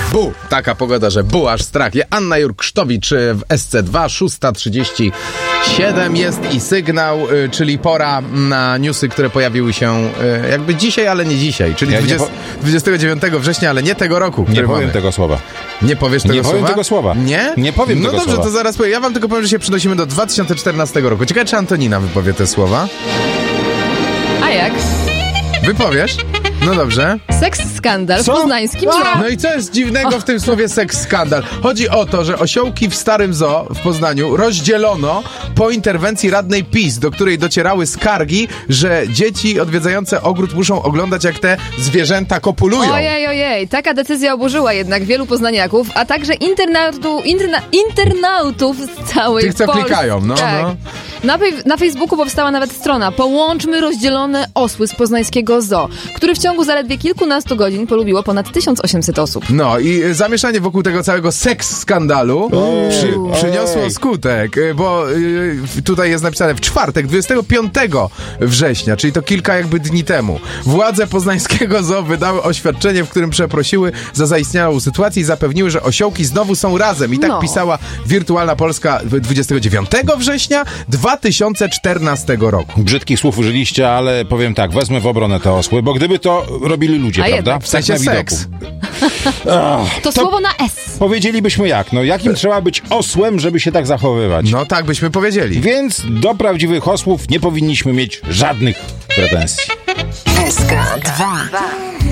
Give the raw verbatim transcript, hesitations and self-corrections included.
Bu! Taka pogoda, że bu, aż strach. Anna Jurksztowicz w S C dwa, szósta trzydzieści siedem jest i sygnał, czyli pora na newsy, które pojawiły się jakby dzisiaj, ale nie dzisiaj, czyli ja dwudziestego, po... dwudziestego dziewiątego września, ale nie tego roku. Nie powiem mamy. tego słowa. Nie powiesz tego nie słowa? Nie powiem tego słowa. Nie? Nie powiem no tego dobrze, słowa. to zaraz powiem. Ja wam tylko powiem, że się przenosimy do dwa tysiące czternastego roku. Ciekawe, czy Antonina wypowie te słowa? A jak? Wypowiesz? No dobrze. Seks skandal w Co? poznańskim zoo. No i co jest dziwnego w tym słowie seks skandal? Chodzi o to, że osiołki w starym zoo w Poznaniu rozdzielono po interwencji radnej PiS, do której docierały skargi, że dzieci odwiedzające ogród muszą oglądać, jak te zwierzęta kopulują. Ojej, ojej, taka decyzja oburzyła jednak wielu poznaniaków, a także internautu, interna, internautów z całej Tych, co Polski. klikają, no, tak. no. Na, na Facebooku powstała nawet strona Połączmy rozdzielone osły z poznańskiego zoo, który w ciągu zaledwie kilkunastu godzin polubiło ponad tysiąc osiemset osób. No i zamieszanie wokół tego całego seks skandalu przy, przyniosło skutek, bo y, tutaj jest napisane w czwartek, dwudziestego piątego września, czyli to kilka jakby dni temu. Władze poznańskiego zoo wydały oświadczenie, w którym przeprosiły za zaistniałą sytuację i zapewniły, że osiołki znowu są razem. I tak no. pisała Wirtualna Polska dwudziestego dziewiątego września dwa tysiące czternastego roku. Brzydkich słów użyliście, ale powiem tak, wezmę w obronę te osły, bo gdyby to robili ludzie, A prawda? jednak. W sensie Tak na seks. Ach, To, to słowo na S. Powiedzielibyśmy jak, no jakim trzeba być osłem, żeby się tak zachowywać. No tak byśmy powiedzieli. Więc do prawdziwych osłów nie powinniśmy mieć żadnych pretensji. S K dwa.